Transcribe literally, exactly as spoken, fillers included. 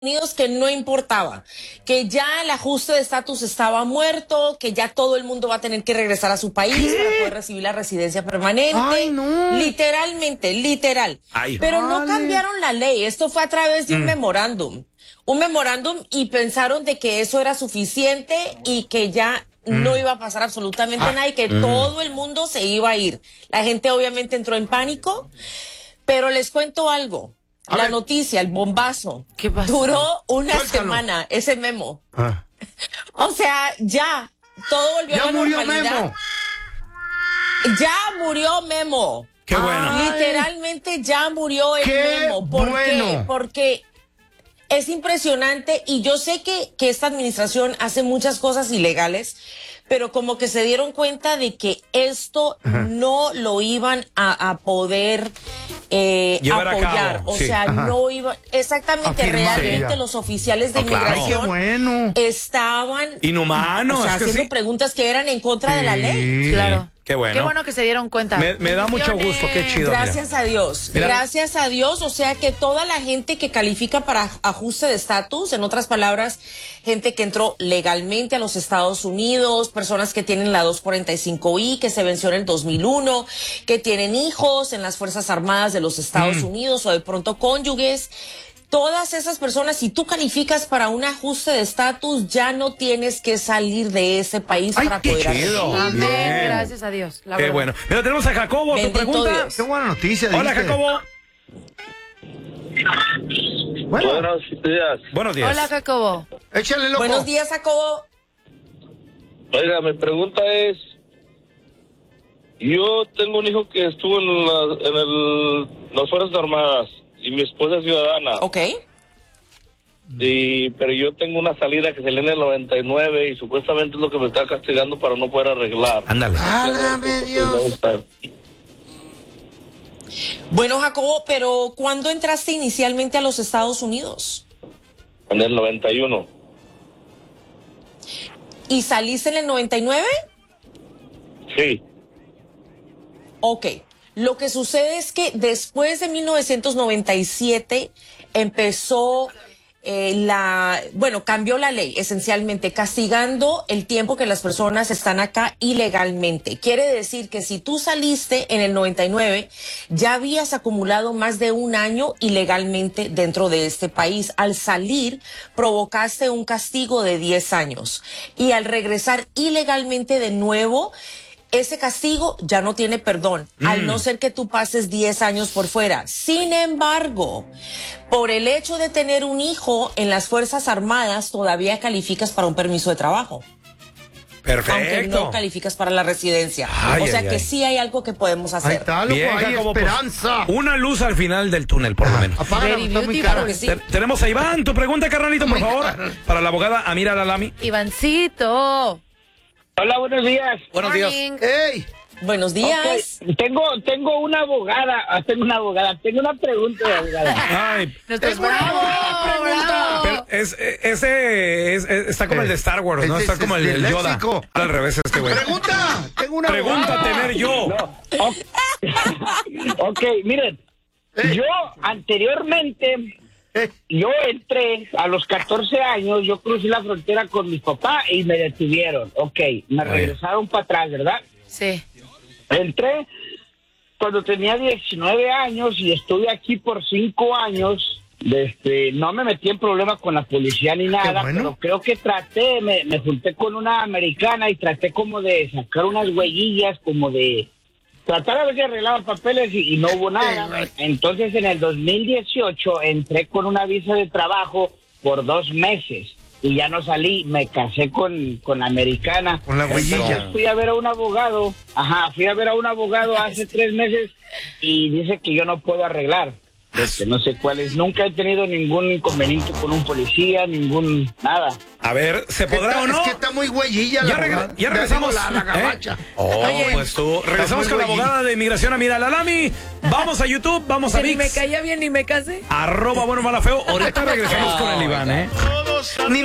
Unidos que no importaba, que ya el ajuste de estatus estaba muerto, que ya todo el mundo va a tener que regresar a su país ¿Qué? para poder recibir la residencia permanente. Ay, no. Literalmente, literal. Ay, Pero vale. no cambiaron la ley. Esto fue a través de un Mm. memorándum. Un memorándum y pensaron de que eso era suficiente y que ya Mm. no iba a pasar absolutamente Ah. nada y que Mm. todo el mundo se iba a ir. La gente obviamente entró en pánico, pero les cuento algo. A La ver. noticia, el bombazo, ¿Qué pasó? duró una Suéltalo. semana, ese memo. Ah. O sea, ya, todo volvió a Ya la murió normalidad. Memo. Ya murió Memo. Qué bueno. Ay. Literalmente ya murió el Qué Memo. ¿Por bueno. qué? Porque es impresionante y yo sé que, que esta administración hace muchas cosas ilegales, pero como que se dieron cuenta de que esto no lo iban a, a poder eh, Llevar a apoyar. cabo, O sí. sea, Ajá. no iba, exactamente, Afirmar, realmente ya. los oficiales de No, claro. Ay, qué inmigración bueno. estaban Inhumanos, o sea, es que haciendo sí. preguntas que eran en contra de la ley. Sí. Claro. Qué bueno. Qué bueno que se dieron cuenta. Me, me da mucho gusto, qué chido. mira. Gracias a Dios, Mira. gracias a Dios, o sea que toda la gente que califica para ajuste de estatus, en otras palabras, gente que entró legalmente a los Estados Unidos, personas que tienen la doscientos cuarenta y cinco I, que se venció en el dos mil uno, que tienen hijos en las Fuerzas Armadas de los Estados Mm. Unidos o de pronto cónyuges. Todas esas personas, si tú calificas para un ajuste de estatus, ya no tienes que salir de ese país Ay, para qué poder chido. arreglar. Amén, Bien. gracias a Dios. La Qué verdad. bueno. Mira, tenemos a Jacobo. Tu Bendito pregunta. Dios. Qué buena noticia. Hola, diste. Jacobo. Bueno, Buenos días. Buenos días. Hola, Jacobo. échale, loco. Buenos días, Jacobo. Oiga, mi pregunta es, yo tengo un hijo que estuvo en, la- en el, las Fuerzas Armadas y mi esposa es ciudadana, Ok. y, pero yo tengo una salida que se lee en el noventa y nueve y supuestamente es lo que me está castigando para no poder arreglar. Ándale. Válgame Dios. Bueno, Jacobo, pero ¿cuándo entraste inicialmente a los Estados Unidos? En el noventa y uno. ¿Y saliste en el noventa y nueve? Sí. Ok. Lo que sucede es que después de mil novecientos noventa y siete empezó eh, la, bueno, cambió la ley esencialmente, castigando el tiempo que las personas están acá ilegalmente. Quiere decir que si tú saliste en el noventa y nueve, ya habías acumulado más de un año ilegalmente dentro de este país. Al salir, provocaste un castigo de diez años. Y al regresar ilegalmente de nuevo, ese castigo ya no tiene perdón, al no ser que tú pases diez años por fuera. Sin embargo, por el hecho de tener un hijo en las Fuerzas Armadas, todavía calificas para un permiso de trabajo, aunque Perfecto. no calificas para la residencia. Ay, o sea ay, que ay. sí hay algo que podemos Ahí hacer. está, loco. Bien, Hay Jacobo, pues, esperanza. una luz al final del túnel, por lo menos. Apágala, Very está muy beautiful. cara. Claro que sí. Te- tenemos a Iván. Tu pregunta, carnalito, por Muy favor. cara. Para la abogada Amira Lalami. Ivancito. Hola, buenos días. Buenos días. Morning. ¡Ey! Buenos días. Ok, Tengo, tengo una abogada, ah, tengo una abogada, tengo una pregunta de abogada. Ay, Nuestros Es una bravo, pregunta. bravo. pero es, ese es- es- está como el de Star Wars, ¿no? Ese Está es como el, el Yoda. disléxico. Al revés este güey. ¡Pregunta! Tengo una Pregunta abogada. tener yo. Ok, Ok, miren, Eh. yo anteriormente, Eh, yo entré a los catorce años, yo crucé la frontera con mi papá y me detuvieron. Ok, me Oye. regresaron para atrás, ¿verdad? Sí. Entré cuando tenía diecinueve años y estuve aquí por cinco años. Este, no me metí en problemas con la policía ni nada, bueno. pero creo que traté, me, me junté con una americana y traté como de sacar unas huellillas, como de tratar a ver si arreglaba papeles y, y no hubo nada. Entonces en el dos mil dieciocho entré con una visa de trabajo por dos meses y ya no salí, me casé con, con la americana. Con la huellilla. Entonces fui a ver a un abogado, ajá, fui a ver a un abogado hace tres meses y dice que yo no puedo arreglar. Este, no sé cuál es, nunca he tenido ningún inconveniente con un policía, ningún, nada. A ver, ¿se podrá está- o no? Es que está muy huellilla Ya, la regre- abogada. ya regresamos. La, la ¿eh? gabacha. Oh, Oye, pues tú. Regresamos muy con la güeyita. abogada de inmigración Amira Lalami. Vamos a YouTube, vamos a Que ni me Mix. caía bien ni me casé. Arroba bueno mala feo. Ahorita regresamos con el Iván, ¿eh? Ni